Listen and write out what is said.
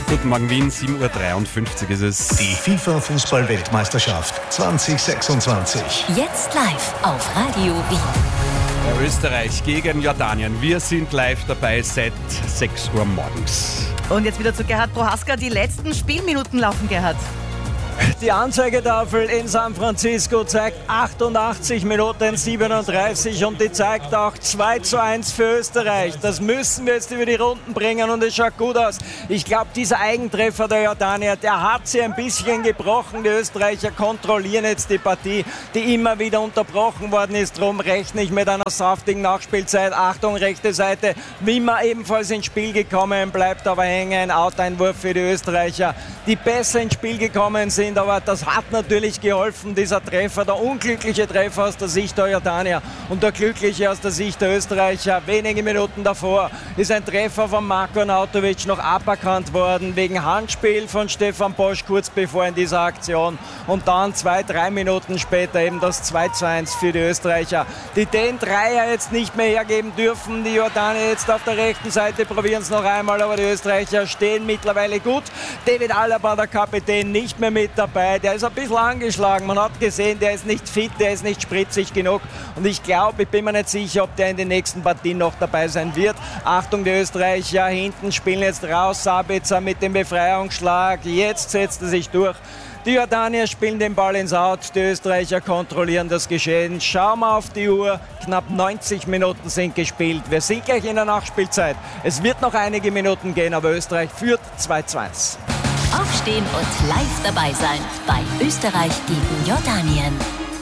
Guten Morgen Wien, 7.53 Uhr ist es. Die FIFA-Fußball-Weltmeisterschaft 2026. Jetzt live auf Radio Wien. Österreich gegen Jordanien. Wir sind live dabei seit 6 Uhr morgens. Und jetzt wieder zu Gerhard Prohaska. Die letzten Spielminuten laufen, Gerhard. Die Anzeigetafel in San Francisco zeigt 88 Minuten 37 und die zeigt auch 2:1 für Österreich. Das müssen wir jetzt über die Runden bringen und es schaut gut aus. Ich glaube, dieser Eigentreffer der Jordanier, der hat sie ein bisschen gebrochen. Die Österreicher kontrollieren jetzt die Partie, die immer wieder unterbrochen worden ist. Darum rechne ich mit einer saftigen Nachspielzeit. Achtung, rechte Seite. Wimmer ebenfalls ins Spiel gekommen, bleibt aber hängen. Out-Einwurf für die Österreicher, die besser ins Spiel gekommen sind. Aber das hat natürlich geholfen, dieser Treffer, der unglückliche Treffer aus der Sicht der Jordanier und der glückliche aus der Sicht der Österreicher. Wenige Minuten davor ist ein Treffer von Marko Arnautovic noch aberkannt worden, wegen Handspiel von Stefan Bosch kurz bevor in dieser Aktion. Und dann 2-3 Minuten später eben das 2:1 für die Österreicher, die den Dreier jetzt nicht mehr hergeben dürfen. Die Jordanier jetzt auf der rechten Seite probieren es noch einmal, aber die Österreicher stehen mittlerweile gut. David Alaba, der Kapitän, nicht mehr mit dabei. Der ist ein bisschen angeschlagen. Man hat gesehen, der ist nicht fit, der ist nicht spritzig genug. Und ich bin mir nicht sicher, ob der in den nächsten Partien noch dabei sein wird. Achtung, die Österreicher hinten spielen jetzt raus. Sabitzer mit dem Befreiungsschlag. Jetzt setzt er sich durch. Die Jordanier spielen den Ball ins Out. Die Österreicher kontrollieren das Geschehen. Schauen wir auf die Uhr. Knapp 90 Minuten sind gespielt. Wir sind gleich in der Nachspielzeit. Es wird noch einige Minuten gehen, aber Österreich führt 2:1. Aufstehen und live dabei sein bei Österreich gegen Jordanien.